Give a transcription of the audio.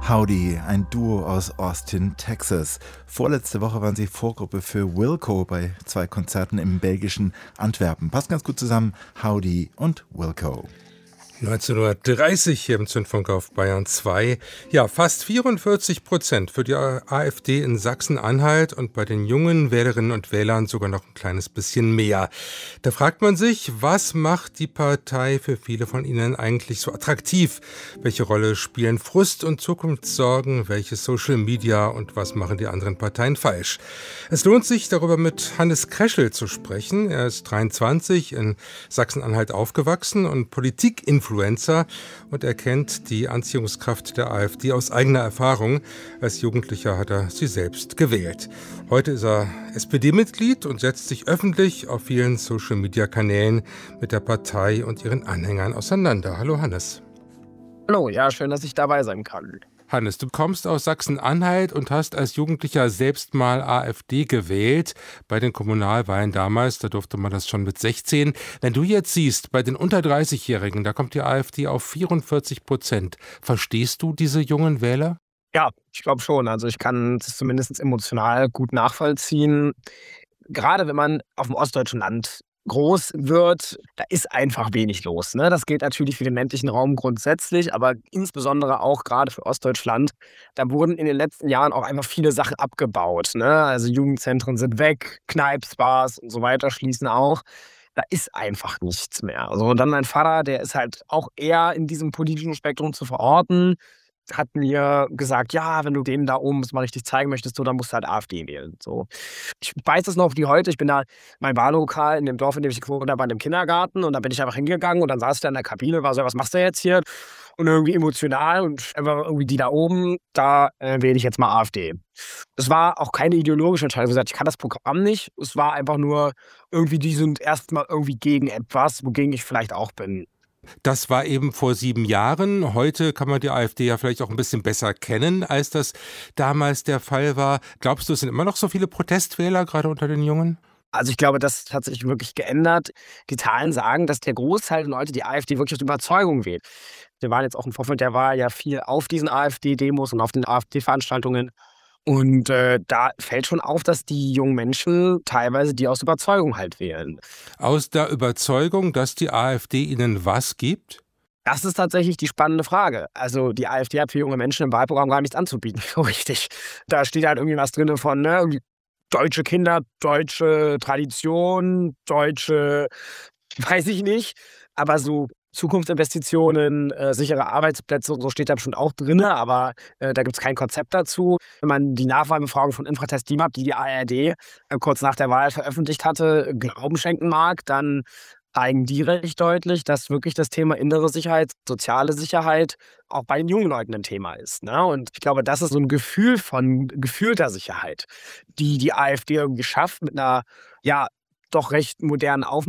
Howdy, ein Duo aus Austin, Texas. Vorletzte Woche waren sie Vorgruppe für Wilco bei 2 Konzerten im belgischen Antwerpen. Passt ganz gut zusammen, Howdy und Wilco. 1930 hier im Zündfunk auf Bayern 2. Ja, fast 44% für die AfD in Sachsen-Anhalt und bei den jungen Wählerinnen und Wählern sogar noch ein kleines bisschen mehr. Da fragt man sich, was macht die Partei für viele von ihnen eigentlich so attraktiv? Welche Rolle spielen Frust und Zukunftssorgen? Welche Social Media und was machen die anderen Parteien falsch? Es lohnt sich, darüber mit Hannes Kreschel zu sprechen. Er ist 23, in Sachsen-Anhalt aufgewachsen und Politikinfluencer und er kennt die Anziehungskraft der AfD aus eigener Erfahrung. Als Jugendlicher hat er sie selbst gewählt. Heute ist er SPD-Mitglied und setzt sich öffentlich auf vielen Social-Media-Kanälen mit der Partei und ihren Anhängern auseinander. Hallo Hannes. Hallo, ja, schön, dass ich dabei sein kann. Hannes, du kommst aus Sachsen-Anhalt und hast als Jugendlicher selbst mal AfD gewählt. Bei den Kommunalwahlen damals, da durfte man das schon mit 16. Wenn du jetzt siehst, bei den unter 30-Jährigen, da kommt die AfD auf 44%. Verstehst du diese jungen Wähler? Ja, ich glaube schon. Also ich kann es zumindest emotional gut nachvollziehen. Gerade wenn man auf dem ostdeutschen Land groß wird, da ist einfach wenig los. Ne? Das gilt natürlich für den ländlichen Raum grundsätzlich, aber insbesondere auch gerade für Ostdeutschland. Da wurden in den letzten Jahren auch einfach viele Sachen abgebaut. Ne? Also Jugendzentren sind weg, Kneips, Bars und so weiter schließen auch. Da ist einfach nichts mehr. Also, und dann mein Vater, der ist halt auch eher in diesem politischen Spektrum zu verorten, hat mir gesagt, ja, wenn du denen da oben das mal richtig zeigen möchtest, dann musst du halt AfD wählen. So. Ich weiß das noch wie heute. Ich bin da, mein Wahllokal in dem Dorf, in dem ich gewohnt habe, in dem Kindergarten, und da bin ich einfach hingegangen und dann saß ich da in der Kabine, war so, was machst du jetzt hier? Und irgendwie emotional und einfach irgendwie die da oben, da wähle ich jetzt mal AfD. Es war auch keine ideologische Entscheidung. Ich habe gesagt, ich kann das Programm nicht. Es war einfach nur irgendwie, die sind erstmal irgendwie gegen etwas, wogegen ich vielleicht auch bin. Das war eben vor 7 Jahren. Heute kann man die AfD ja vielleicht auch ein bisschen besser kennen, als das damals der Fall war. Glaubst du, es sind immer noch so viele Protestwähler, gerade unter den Jungen? Also ich glaube, das hat sich wirklich geändert. Die Zahlen sagen, dass der Großteil der Leute die AfD wirklich aus Überzeugung wählt. Wir waren jetzt auch im Vorfeld der Wahl ja viel auf diesen AfD-Demos und auf den AfD-Veranstaltungen. Und da fällt schon auf, dass die jungen Menschen teilweise die aus Überzeugung halt wählen. Aus der Überzeugung, dass die AfD ihnen was gibt? Das ist tatsächlich die spannende Frage. Also die AfD hat für junge Menschen im Wahlprogramm gar nichts anzubieten, so richtig. Da steht halt irgendwie was drin von, ne, irgendwie deutsche Kinder, deutsche Tradition, deutsche, weiß ich nicht, aber so Zukunftsinvestitionen, sichere Arbeitsplätze und so steht da bestimmt auch drin, aber da gibt es kein Konzept dazu. Wenn man die Nachwahlbefragung von Infratest DIMAP, die ARD kurz nach der Wahl veröffentlicht hatte, Glauben schenken mag, dann zeigen die recht deutlich, dass wirklich das Thema innere Sicherheit, soziale Sicherheit auch bei den jungen Leuten ein Thema ist. Ne? Und ich glaube, das ist so ein Gefühl von gefühlter Sicherheit, die AfD irgendwie schafft mit einer, ja, doch recht modernen